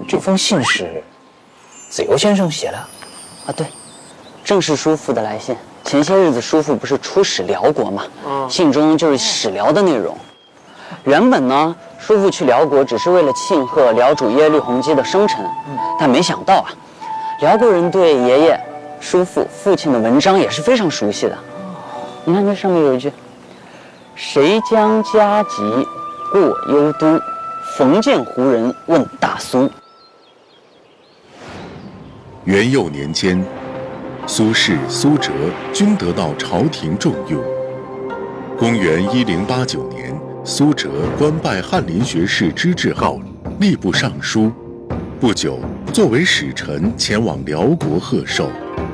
这封信是子由先生写的啊？对，正是叔父的来信。前些日子叔父不是出使辽国吗？信中就是史辽的内容。原本呢，叔父去辽国只是为了庆贺辽主耶律洪基的生辰，但没想到啊，辽国人对爷爷、叔父、父亲的文章也是非常熟悉的。你看这上面有一句：“谁将家籍过幽都，逢见胡人问大苏。” 元佑年间，苏轼、苏辙均得到朝廷重用。公元1089年，苏辙官拜翰林学士知制号，吏部尚书。不久，作为使臣前往辽国贺寿。